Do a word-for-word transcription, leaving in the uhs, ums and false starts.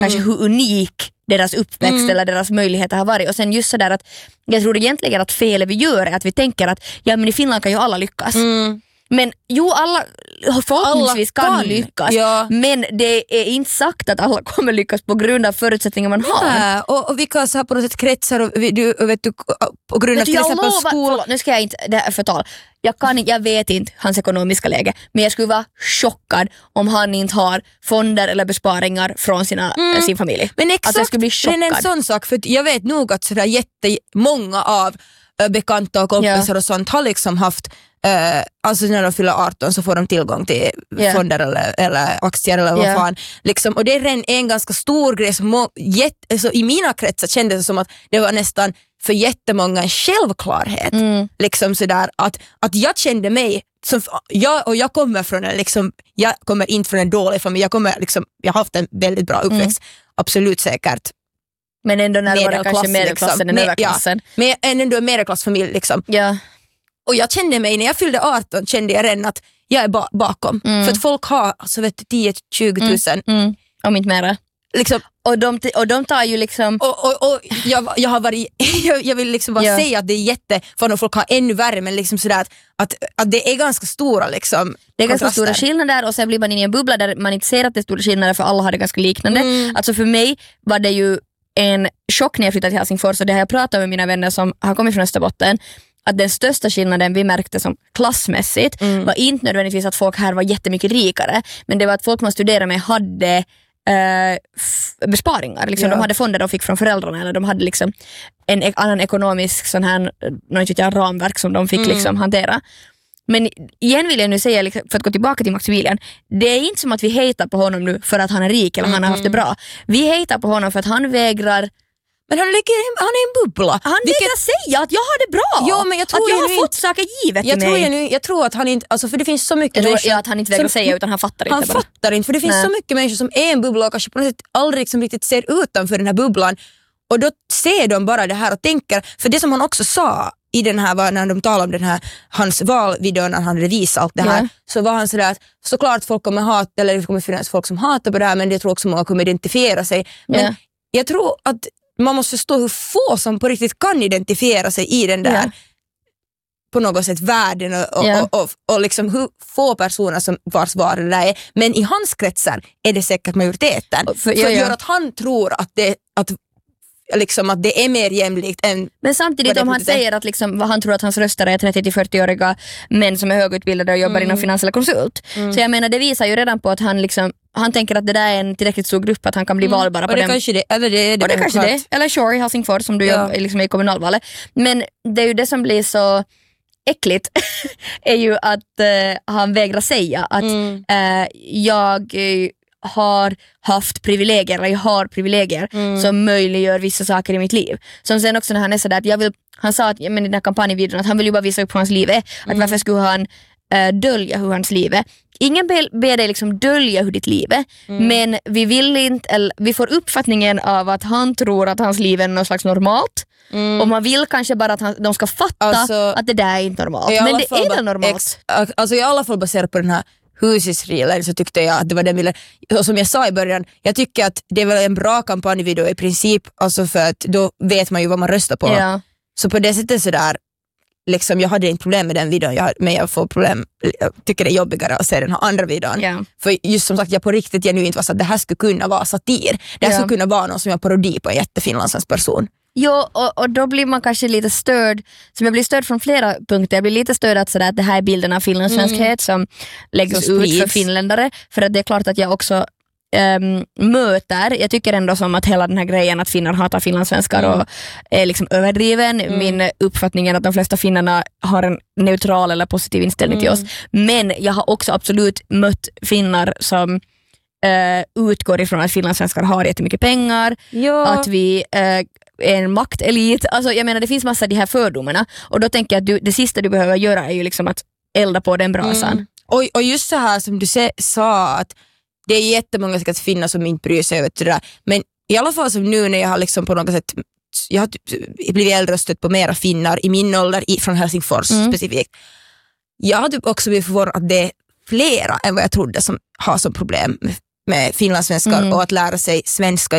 kanske mm. hur unik deras uppväxt mm. eller deras möjligheter har varit. Och sen just sådär att jag tror egentligen att felet vi gör är att vi tänker att ja, men i Finland kan ju alla lyckas. Mm. Men jo, alla förhoppningsvis alla kan, kan lyckas. Ja. Men det är inte sagt att alla kommer lyckas på grund av förutsättningar man har. Ja, och, och vilka så här på något sätt kretsar och vi, du, vet du, på grund av till exempel skolan. Nu ska jag inte, det är förtal. Jag, kan, jag vet inte hans ekonomiska läge, men jag skulle vara chockad om han inte har fonder eller besparingar från sina, mm. sin familj. Men exakt, alltså jag skulle bli chockad. Men en sån sak, för jag vet nog att sådär jättemånga av äh, bekanta och kompisar ja. och sånt har liksom haft Uh, alltså när de fyller arton så får de tillgång till yeah. fonder eller, eller aktier eller vad yeah. fan liksom, och det är en ganska stor grej som må, jätt, alltså, i mina kretsar kändes det som att det var nästan för jättemånga en självklarhet mm. liksom sådär att, att jag kände mig som, jag, och jag kommer från en liksom, jag kommer inte från en dålig familj, jag kommer liksom, jag har haft en väldigt bra uppväxt mm. absolut säkert. Men ändå när det var kanske medelklassen än överklassen. Ja, men ändå en medelklassfamilj liksom. Ja. Och jag kände mig, när jag fyllde arton kände jag redan att jag är ba- bakom. Mm. För att folk har alltså, vet du, tio till tjugo tusen. Mm. Mm. Om inte mera. Liksom, och, de t- och de tar ju liksom... Och, och, och jag, jag har varit... jag, jag vill liksom bara ja. säga att det är jätte... För när folk har ännu värre, men liksom sådär att, att, att det är ganska stora liksom... Det är ganska stora skillnader och sen blir man in i en bubbla där man inte ser att det är stora skillnader för alla har det ganska liknande. Mm. Alltså för mig var det ju en chock när jag flyttade till Helsingfors och det har jag pratat med mina vänner som har kommit från Österbotten. Att den största skillnaden vi märkte som klassmässigt mm. var inte nödvändigtvis att folk här var jättemycket rikare, men det var att folk man studerade med hade eh, f- besparingar. Liksom, ja. De hade fonder de fick från föräldrarna eller de hade liksom en ek- annan ekonomisk sån här, något jag, ramverk som de fick mm. liksom, hantera. Men igen vill jag nu säga, liksom, för att gå tillbaka till Maximilian, det är inte som att vi hatar på honom nu för att han är rik eller mm. han har haft det bra. Vi hatar på honom för att han vägrar. Men han, lägger, han är en bubbla. Han vilket... vägrar säga att jag har det bra. Ja, men jag tror att jag, jag har inte... fått saker givet jag till tror mig. Jag, nu, jag tror att han inte, alltså för det finns så mycket jag tror, människor... Ja, att han inte vägrar som, säga utan han fattar inte Han bara. fattar inte, för det finns Nej. så mycket människor som är en bubbla och kanske på något sätt aldrig liksom riktigt ser utanför den här bubblan. Och då ser de bara det här och tänker, för det som han också sa i den här, när de talade om den här, hans valvideo när han hade visat allt det här, yeah. så var han sådär att såklart folk kommer hata, eller det kommer finnas folk som hatar på det här, men jag tror också många kommer identifiera sig. Men yeah. jag tror att man måste förstå hur få som på riktigt kan identifiera sig i den där yeah. på något sätt världen och, och, yeah. och, och, och liksom hur få personer som vars var det där är. Men i hans kretsar är det säkert majoriteten. För, för ja, ja. gör att han tror att det, att, liksom, att det är mer jämlikt än... Men samtidigt om han säger att liksom, vad han tror att hans röstare är trettio till fyrtio-åriga män som är högutbildade och jobbar mm. inom finans eller konsult. Mm. Så jag menar, det visar ju redan på att han liksom han tänker att det där är en tillräckligt stor grupp att han kan bli mm. valbara på och det den. Kanske det, eller det är det. Och det kanske det. Eller sure, i Helsingfors som du ja. jobbar liksom, i kommunalvalet. Men det är ju det som blir så äckligt är ju att uh, han vägrar säga att mm. uh, jag uh, har haft privilegier eller jag har privilegier mm. som möjliggör vissa saker i mitt liv. Som sen också när han är sådär att jag vill, han sa att men i den här kampanjvideon att han vill ju bara visa upp hur hans liv är. Att mm. varför skulle han uh, dölja hur hans liv är. Ingen ber, ber dig liksom dölja hur ditt liv är. Mm. Men vi vill inte, eller, vi får uppfattningen av att han tror att hans liv är något slags normalt. Mm. Och man vill kanske bara att han, de ska fatta alltså, att det där är inte normalt. Men det är väl normalt. Ex, alltså i alla fall baserat på den här husisreelen så tyckte jag att det var det ville, och som jag sa i början, jag tycker att det är väl en bra kampanjvideo i princip, alltså för att då vet man ju vad man röstar på. Ja. Så på det sättet sådär liksom, jag hade inte problem med den videon, jag, men jag får problem, jag tycker det är jobbigare att se den här andra videon. Yeah. För just som sagt, jag på riktigt genuint var så att det här skulle kunna vara satir. Det här yeah. skulle kunna vara någon som jag parodi på en jättefinlandssvensk person. Jo, och, och då blir man kanske lite störd, som jag blir störd från flera punkter. Jag blir lite störd att, sådär, att det här är bilden av finlandssvenskhet mm. som läggs så ut för finländare. För att det är klart att jag också Um, möter, jag tycker ändå som att hela den här grejen att finnar hatar finlandssvenskar mm. och är liksom överdriven. Mm. Min uppfattning är att de flesta finnarna har en neutral eller positiv inställning mm. till oss. Men jag har också absolut mött finnar som uh, utgår ifrån att finlandssvenskar har jättemycket pengar, ja. att vi uh, är en maktelit. Alltså jag menar, det finns massa av de här fördomarna och då tänker jag att du, det sista du behöver göra är ju liksom att elda på den brasan. Mm. Och, och just så här som du se, sa att det är jättemånga säkert finnar som inte bryr sig över det där. Men i alla fall som nu när jag har liksom på något sätt jag har typ blivit äldre och stött på mera finnar i min ålder i, från Helsingfors mm. specifikt. Jag har typ också blivit förvånad att det är flera än vad jag trodde som har som problem med, med finlandssvenskar mm. och att lära sig svenska